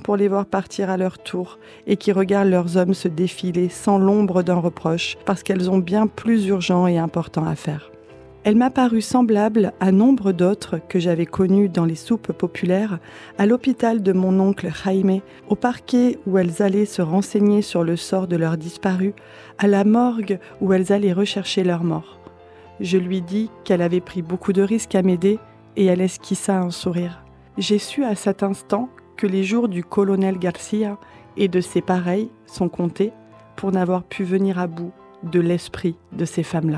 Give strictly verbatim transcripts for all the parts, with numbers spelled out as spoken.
pour les voir partir à leur tour et qui regardent leurs hommes se défiler sans l'ombre d'un reproche parce qu'elles ont bien plus urgent et important à faire. Elle m'a paru semblable à nombre d'autres que j'avais connues dans les soupes populaires, à l'hôpital de mon oncle Jaime, au parquet où elles allaient se renseigner sur le sort de leurs disparus, à la morgue où elles allaient rechercher leurs morts. Je lui dis qu'elle avait pris beaucoup de risques à m'aider et elle esquissa un sourire. J'ai su à cet instant que les jours du colonel Garcia et de ses pareils sont comptés pour n'avoir pu venir à bout de l'esprit de ces femmes-là.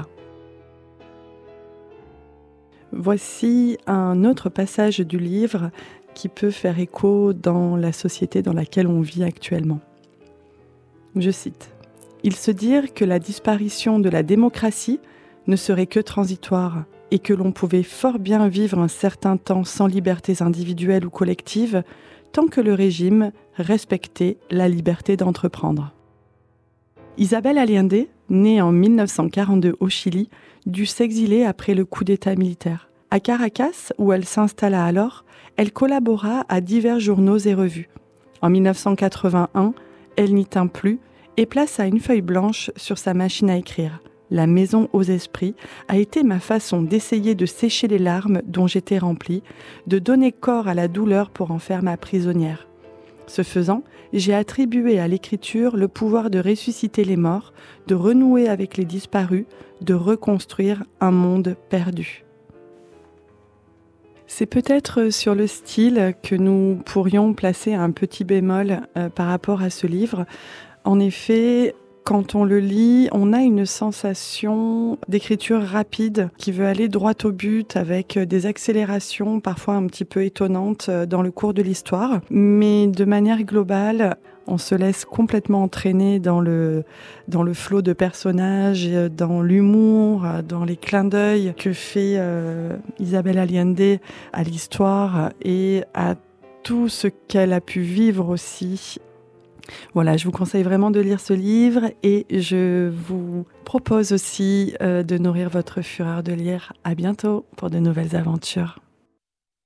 Voici un autre passage du livre qui peut faire écho dans la société dans laquelle on vit actuellement. Je cite : « Ils se dirent que la disparition de la démocratie ne serait que transitoire et que l'on pouvait fort bien vivre un certain temps sans libertés individuelles ou collectives tant que le régime respectait la liberté d'entreprendre. » Isabel Allende, née en mille neuf cent quarante-deux au Chili, dut s'exiler après le coup d'État militaire. À Caracas, où elle s'installa alors, elle collabora à divers journaux et revues. En mille neuf cent quatre-vingt-un, elle n'y tint plus et plaça une feuille blanche sur sa machine à écrire. La maison aux esprits a été ma façon d'essayer de sécher les larmes dont j'étais remplie, de donner corps à la douleur pour en faire ma prisonnière. Ce faisant, j'ai attribué à l'écriture le pouvoir de ressusciter les morts, de renouer avec les disparus, de reconstruire un monde perdu. C'est peut-être sur le style que nous pourrions placer un petit bémol euh, par rapport à ce livre. En effet, quand on le lit, on a une sensation d'écriture rapide qui veut aller droit au but avec des accélérations parfois un petit peu étonnantes dans le cours de l'histoire. Mais de manière globale, on se laisse complètement entraîner dans le, dans le flot de personnages, dans l'humour, dans les clins d'œil que fait euh, Isabel Allende à l'histoire et à tout ce qu'elle a pu vivre aussi. Voilà, je vous conseille vraiment de lire ce livre et je vous propose aussi euh, de nourrir votre fureur de lire. À bientôt pour de nouvelles aventures.